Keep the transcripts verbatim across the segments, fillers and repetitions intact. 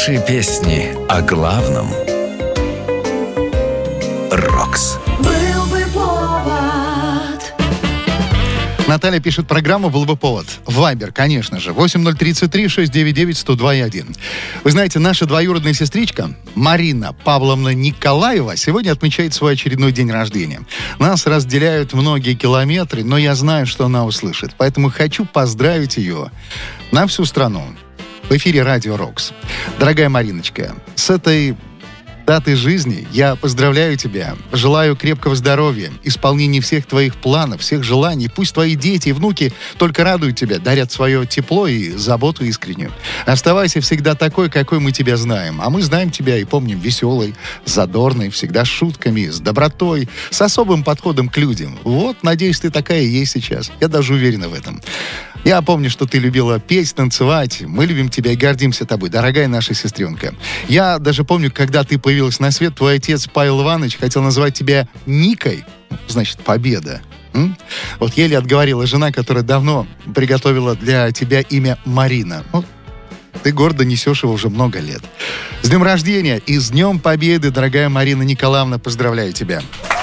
Лучшие песни о главном. Рокс. Был бы повод. Наталья пишет, программа «Был бы повод». Вайбер, конечно же. восемь ноль тридцать три шестьсот девяносто девять сто два один. Вы знаете, наша двоюродная сестричка Марина Павловна Николаева сегодня отмечает свой очередной день рождения. Нас разделяют многие километры, но я знаю, что она услышит. Поэтому хочу поздравить ее на всю страну. В эфире Радио Рокс. Дорогая Мариночка, с этой датой жизни я поздравляю тебя. Желаю крепкого здоровья, исполнения всех твоих планов, всех желаний. Пусть твои дети и внуки только радуют тебя, дарят свое тепло и заботу искреннюю. Оставайся всегда такой, какой мы тебя знаем. А мы знаем тебя и помним веселой, задорной, всегда с шутками, с добротой, с особым подходом к людям. Вот, надеюсь, ты такая и есть сейчас. Я даже уверена в этом. Я помню, что ты любила петь, танцевать. Мы любим тебя и гордимся тобой, дорогая наша сестренка. Я даже помню, когда ты появилась на свет, твой отец Павел Иванович хотел назвать тебя Никой, значит, победа. М? Вот еле отговорила жена, которая давно приготовила для тебя имя Марина. Вот. Ты гордо несешь его уже много лет. С днем рождения и с Днем Победы, дорогая Марина Николаевна, поздравляю тебя.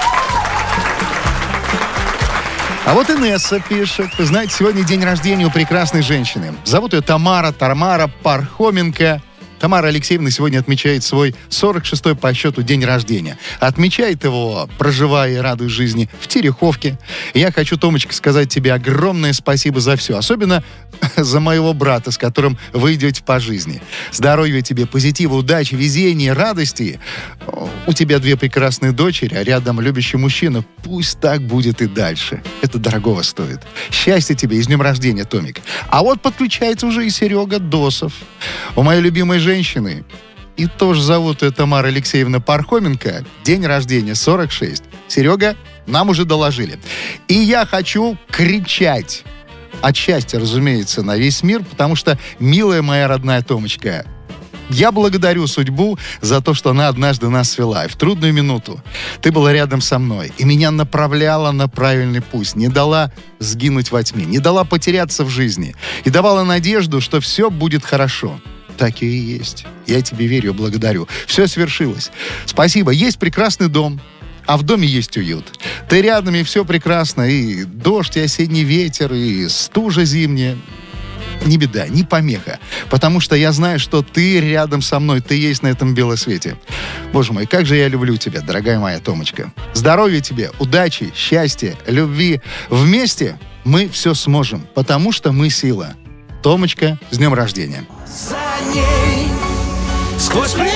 А вот Инесса пишет. Вы знаете, сегодня день рождения у прекрасной женщины. Зовут ее Тамара, Тамара Пархоменко. Тамара Алексеевна сегодня отмечает свой сорок шестой по счету день рождения. Отмечает его, проживая и радуясь жизни, в Тереховке. И я хочу, Томочка, сказать тебе огромное спасибо за все. Особенно за моего брата, с которым вы идете по жизни. Здоровья тебе, позитива, удачи, везения, радости. У тебя две прекрасные дочери, а рядом любящий мужчина. Пусть так будет и дальше. Это дорогого стоит. Счастья тебе и с днем рождения, Томик. А вот подключается уже и Серега Досов. У моей любимой женщины, и тоже зовут ее Тамара Алексеевна Пархоменко, день рождения сорок шесть. Серега, нам уже доложили. И я хочу кричать от счастья, разумеется, на весь мир, потому что, милая моя родная Томочка, я благодарю судьбу за то, что она однажды нас свела. И в трудную минуту ты была рядом со мной и меня направляла на правильный путь, не дала сгинуть во тьме, не дала потеряться в жизни и давала надежду, что все будет хорошо. Так и есть. Я тебе верю, благодарю. Все свершилось. Спасибо. Есть прекрасный дом, а в доме есть уют. Ты рядом, и все прекрасно. И дождь, и осенний ветер, и стужа зимняя. Не беда, не помеха. Потому что я знаю, что ты рядом со мной, ты есть на этом белом свете. Боже мой, как же я люблю тебя, дорогая моя Томочка. Здоровья тебе, удачи, счастья, любви. Вместе мы все сможем, потому что мы сила. Томочка, с днем рождения. За ней сквозь